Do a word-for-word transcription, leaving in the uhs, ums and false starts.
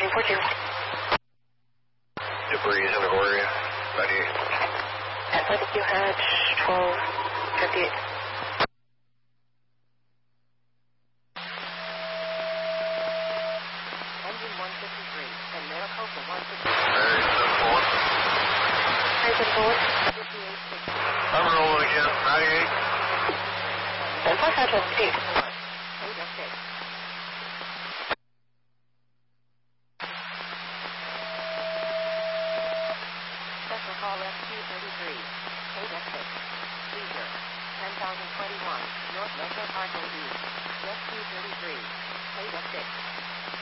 fourteen. Debris in the area, ninety-eight. Atlantic U hatch, twelve fifty-eight. Engine one fifty-three, and Maricopa one fifty-three. Harrison forward. fifty-eight sixty. I'm rolling again, ninety-eight. And five hundred eight. Eight F six. Special call F Q thirty-three. eight F six. Leisure. ten thousand twenty-one. North Metro Parkway East. F Q thirty-three. eight F six.